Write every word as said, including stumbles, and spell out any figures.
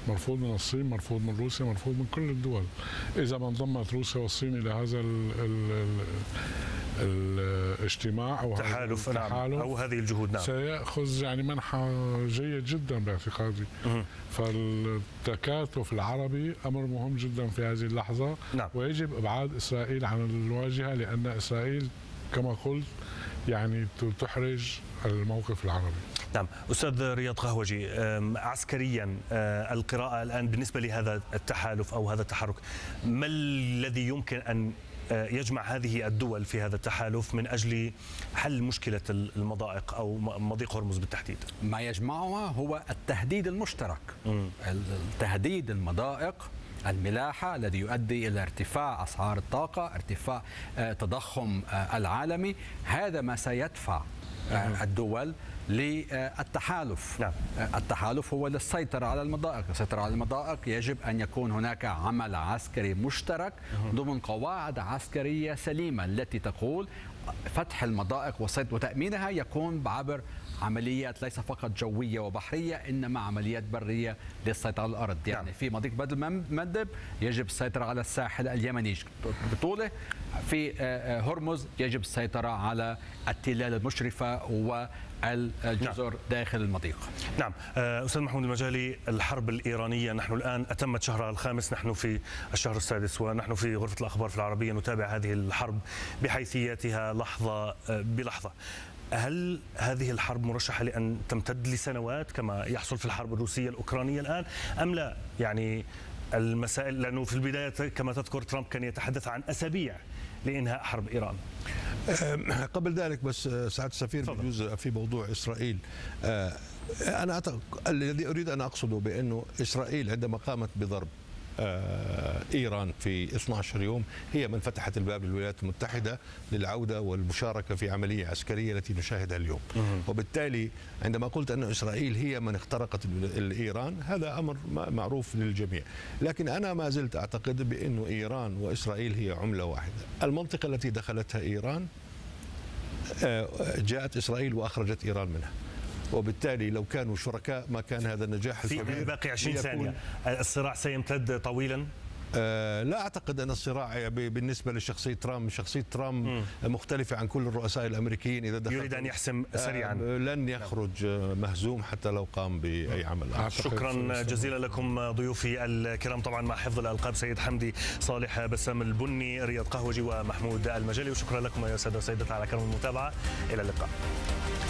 مرفوض من الصين، مرفوض من روسيا، مرفوض من كل الدول. إذا ما انضمت روسيا والصين إلى هذا ال ال ال الاجتماع أو التحالف نعم أو هذه الجهود نعم سيأخذ يعني منحى جيد جدا باعتقادي. فالتكاتف العربي أمر مهم جدا في هذه اللحظة نعم. ويجب إبعاد إسرائيل عن الواجهة، لأن إسرائيل كما قلت يعني تحرج الموقف العربي. نعم أستاذ رياض قهوجي، عسكريا القراءة الآن بالنسبة لهذا التحالف أو هذا التحرك، ما الذي يمكن أن يجمع هذه الدول في هذا التحالف من أجل حل مشكلة المضائق أو مضيق هرمز بالتحديد؟ ما يجمعها هو التهديد المشترك. م. التهديد المضائق، الملاحة الذي يؤدي إلى ارتفاع أسعار الطاقة، ارتفاع تضخم العالمي، هذا ما سيدفع الدول للتحالف. نعم. التحالف هو للسيطرة على المضائق. السيطرة على المضائق يجب أن يكون هناك عمل عسكري مشترك ضمن قواعد عسكرية سليمة التي تقول فتح المضائق وتأمينها يكون بعبر عمليات ليس فقط جوية وبحرية، إنما عمليات برية للسيطرة على الأرض. يعني نعم. في مضيق باب المندب يجب السيطرة على الساحل اليمني بطوله، في هرمز يجب السيطرة على التلال المشرفة والجزر نعم. داخل المضيق. نعم أستاذ محمود المجالي، الحرب الإيرانية نحن الآن أتمت شهرها الخامس، نحن في الشهر السادس، ونحن في غرفة الأخبار في العربية نتابع هذه الحرب بحيثياتها لحظة بلحظة. هل هذه الحرب مرشحة لأن تمتد لسنوات كما يحصل في الحرب الروسية الأوكرانية الآن أم لا؟ يعني المسائل، لأنه في البداية كما تذكر ترامب كان يتحدث عن أسابيع لإنهاء حرب إيران. قبل ذلك بس سعادة السفير بجوز في موضوع إسرائيل، أنا الذي أريد أن أقصده بأنه إسرائيل عندما قامت بضرب إيران في اثني عشر يوم هي من فتحت الباب للولايات المتحدة للعودة والمشاركة في عملية عسكرية التي نشاهدها اليوم. وبالتالي عندما قلت أن إسرائيل هي من اخترقت إيران هذا أمر معروف للجميع، لكن أنا ما زلت أعتقد بأن إيران وإسرائيل هي عملة واحدة. المنطقة التي دخلتها إيران جاءت إسرائيل وأخرجت إيران منها، وبالتالي لو كانوا شركاء ما كان هذا النجاح الكبير. في باقي عشرين ثانية الصراع سيمتد طويلا؟ آه لا أعتقد أن الصراع بالنسبة لشخصية ترامب، شخصية ترامب م. مختلفة عن كل الرؤساء الأمريكيين. إذا دخل يريد أن يحسم سريعا آه لن يخرج مهزوم حتى لو قام بأي عمل. شكرا جزيلا لكم ضيوفي الكرام، طبعا مع حفظ الألقاب سيد حمدي، صالح بسام البني، رياض قهوجي ومحمود المجالي، وشكرا لكم يا سادة وسيدات على كرم المتابعة. إلى اللقاء.